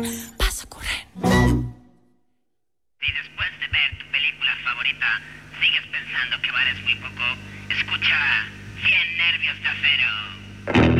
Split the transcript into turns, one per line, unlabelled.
Pasa, corre.
Si después de ver tu película favorita sigues pensando que vales muy poco, escucha 100 nervios de acero.